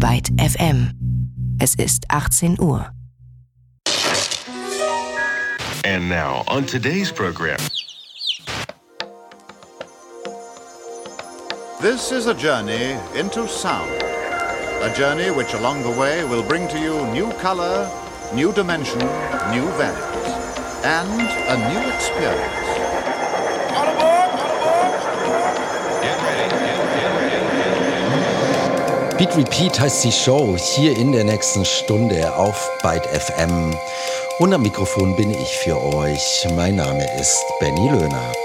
Byte FM. Es ist 18 Uhr. And now, on today's program. This is a journey into sound. A journey which along the way will bring to you new color, new dimension, new values, and a new experience. All aboard! All aboard! Get ready. Beat Repeat heißt die Show hier in der nächsten Stunde auf Byte FM. Und am Mikrofon bin ich für euch. Mein Name ist Benny Löhner.